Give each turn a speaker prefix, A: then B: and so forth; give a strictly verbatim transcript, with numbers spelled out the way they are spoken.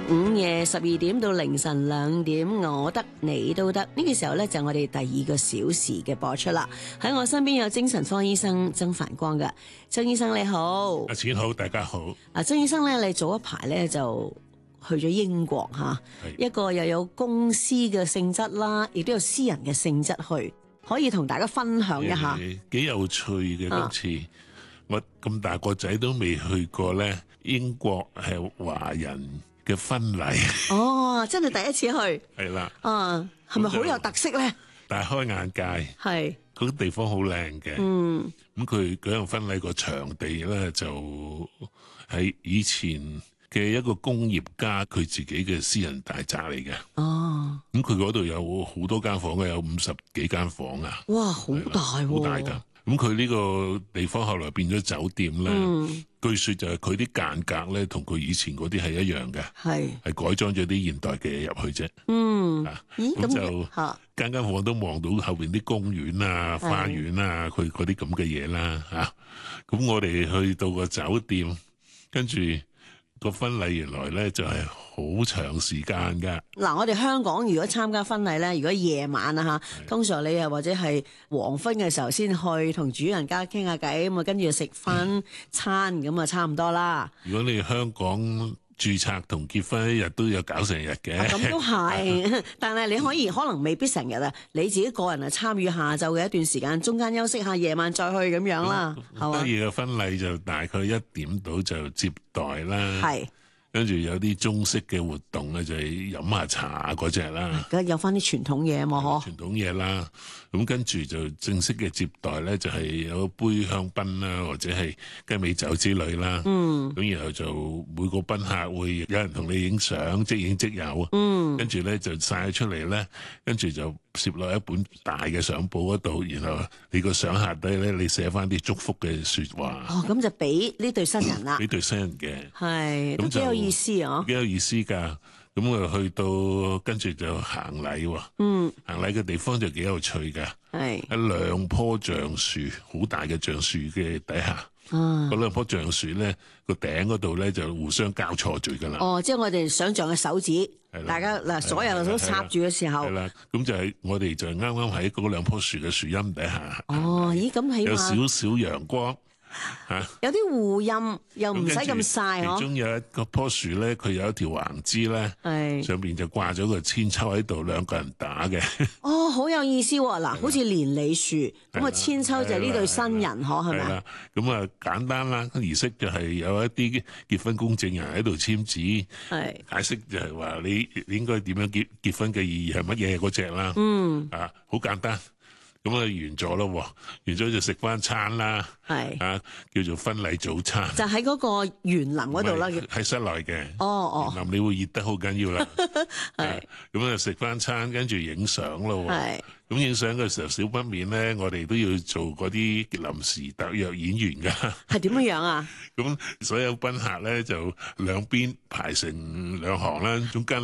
A: 午夜十二點到凌晨兩點，我得你都得。呢個時候呢，就我哋第二個小時嘅播出啦。喺我身邊有精神科醫生曾繁光嘅，曾醫生你好。
B: 阿錢好，大家好。
A: 啊，曾醫生呢，你早一排呢就去咗英國吓，一個又有公司嘅性質啦，亦都有私人嘅性質去，可以同大家分享一下。
B: 幾有趣嘅今次，啊、我咁大個仔都未去過呢。英國係華人嘅婚禮。
A: 哦，真係第一次去。
B: 係啦。
A: 啊，係咪好有特色呢？
B: 大開眼界。係。嗰個地方好靚嘅。嗯。咁佢舉行婚禮個場地咧，就喺以前嘅一個工業家佢自己嘅私人大宅嚟嘅。哦。咁佢嗰度有好多間房嘅，有五十幾間房啊。哇，好大喎！好大㗎。咁佢呢個地方後來變咗酒店咧。嗯。據說就係佢啲間隔咧，同佢以前嗰啲係一樣嘅，係係改裝咗啲現代嘅入去啫。嗯，啊，咁就間間房都望到後邊啲公園啊、花園啊，佢嗰啲咁嘅嘢啦。吓，咁我哋去到個酒店，跟住個婚禮原來咧就係好長時間噶。嗱，我哋香港如果參加婚禮咧，如果夜晚啊吓，通常你又或者係黃昏嘅時候先去同主人家傾下偈，咁啊跟住食翻餐咁啊差唔多啦。如果你香港註冊同結婚一日都有搞成日嘅，咁都係，但係你可以可能未必成日啊，你自己個人啊參與下晝嘅一段時間，中間休息下，夜晚再去咁樣啦，係嘛？得意嘅婚禮就大概一點到就接待啦，係。跟住有啲中式嘅活動咧，就係飲下茶嗰隻啦。梗係有翻啲傳統嘢嘛，嗬？傳統嘢啦，咁跟住就正式嘅接待咧，就係有杯香檳啦，或者係雞尾酒之類啦。嗯。咁然後就每個賓客會有人同你影相，即影即有。嗯。跟住咧就晒出嚟咧，跟住就攝落一本大嘅相簿嗰度，然後你個相下低咧，你寫翻啲祝福嘅説話。哦，咁就俾呢對新人啦。俾對新人嘅。係。咁幾有意思啊！幾有意思㗎，咁我去到跟住就行禮喎。嗯，行禮嘅地方就幾有趣㗎。係喺兩棵橡樹，好大嘅橡樹嘅底下。啊！嗰兩棵橡樹咧，個頂嗰度咧就互相交錯住㗎啦。哦，即係我哋想象嘅手指，大家嗱所有都插住嘅時候。係啦，咁就係我哋就啱啱喺嗰兩棵樹嘅樹蔭底下。哦，咦，咁起碼有少少陽光。吓，有啲護蔭又唔使咁曬嗬。其中有一個棵樹咧，佢有一條橫枝咧，係上邊就掛咗個千秋喺度，兩個人打嘅。哦，好有意思喎！嗱，好似連理樹咁啊，千秋就係呢對新人嗬，係咪啊？咁啊，簡單啦，儀式就係有一啲結婚公證人喺度簽字，係解釋就係話你你應該點樣結結婚嘅意義係乜嘢嗰隻啦。嗯，啊，好簡單。咁啊完咗咯，完咗就食翻餐啦，係啊叫做婚禮早餐，就喺嗰個園林嗰度啦，喺室內嘅。哦哦，園林你會熱得好緊要啦，係咁啊食翻餐，跟住影相咯，係咁影相嘅時候，少不免咧，我哋都要做嗰啲臨時特約演員噶。係點樣樣啊？咁所有賓客咧就兩邊排成兩行啦，中間